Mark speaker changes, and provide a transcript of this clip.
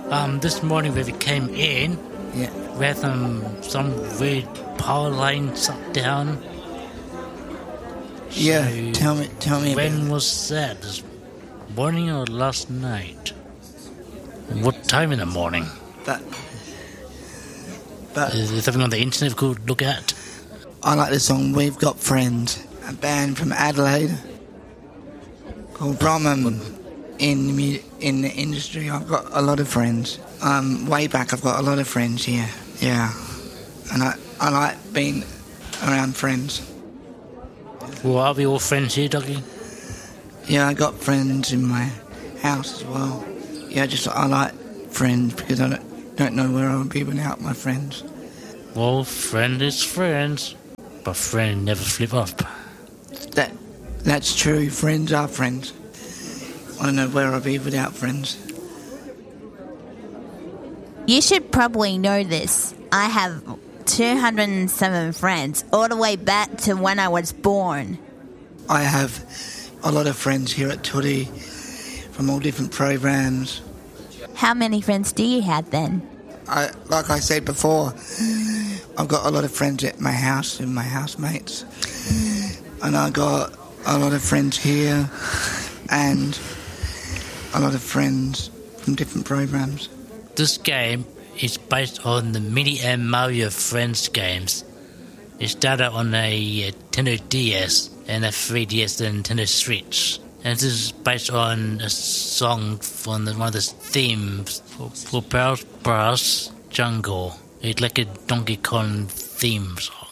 Speaker 1: This morning when we came in,
Speaker 2: Yeah.
Speaker 1: we had some weird power line shut down.
Speaker 2: Yeah.
Speaker 1: So
Speaker 2: Tell me about
Speaker 1: when was that? This morning or last night? What time in the morning?
Speaker 2: that.
Speaker 1: Is there something on the internet we could look at?
Speaker 2: I like the song We've Got Friends, a band from Adelaide called Bromham. In the industry, I've got a lot of friends. Way back, I've got a lot of friends here. Yeah, and I like being around friends.
Speaker 1: Well, are we all friends here, Dougie?
Speaker 2: Yeah, I got friends in my house as well. Yeah, I like friends because I don't know where I would be without my friends.
Speaker 1: Well, friend is friends, but friend never flip up.
Speaker 2: That's true. Friends are friends. I don't know where I'd be without friends.
Speaker 3: You should probably know this. I have 207 friends, all the way back to when I was born.
Speaker 2: I have a lot of friends here at Tootie from all different programs.
Speaker 3: How many friends do you have then?
Speaker 2: Like I said before, I've got a lot of friends at my house and my housemates. And I got a lot of friends here and a lot of friends from different programs.
Speaker 1: This game is based on the Mini and Mario Friends games. It started on a Nintendo DS and a 3DS and Nintendo Switch. And this is based on a song from one of the themes for Bros Jungle. It's like a Donkey Kong theme song.